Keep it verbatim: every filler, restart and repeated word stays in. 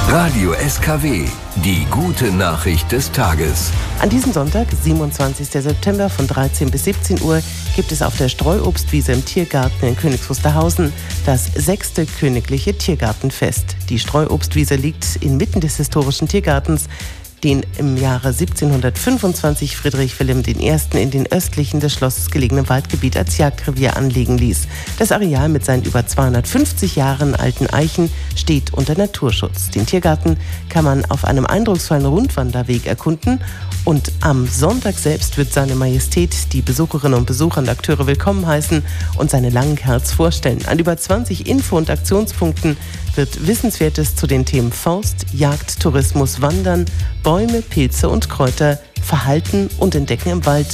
Radio S K W, die gute Nachricht des Tages. An diesem Sonntag, siebenundzwanzigsten September von dreizehn bis siebzehn Uhr, gibt es auf der Streuobstwiese im Tiergarten in Königs Wusterhausen das sechste Königliche Tiergartenfest. Die Streuobstwiese liegt inmitten des historischen Tiergartens, den im Jahre siebzehnhundertfünfundzwanzig Friedrich Wilhelm der Erste in den östlichen des Schlosses gelegenen Waldgebiet als Jagdrevier anlegen ließ. Das Areal mit seinen über zweihundertfünfzig Jahren alten Eichen steht unter Naturschutz. Den Tiergarten kann man auf einem eindrucksvollen Rundwanderweg erkunden und am Sonntag selbst wird seine Majestät die Besucherinnen und Besucher und Akteure willkommen heißen und seine Langenkerz vorstellen. An über zwanzig Info- und Aktionspunkten wird Wissenswertes zu den Themen Forst, Jagd, Tourismus, Wandern, Bäume, Pilze und Kräuter, Verhalten und Entdecken im Wald